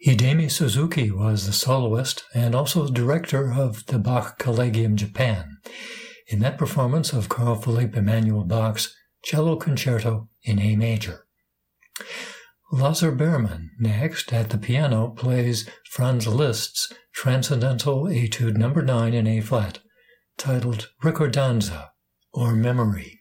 Hidemi Suzuki was the soloist and also director of the Bach Collegium Japan in that performance of Carl Philipp Emanuel Bach's Cello Concerto in A major. Lazar Berman, next, at the piano, plays Franz Liszt's Transcendental Etude No. 9 in A-flat, titled Ricordanza, or Memory.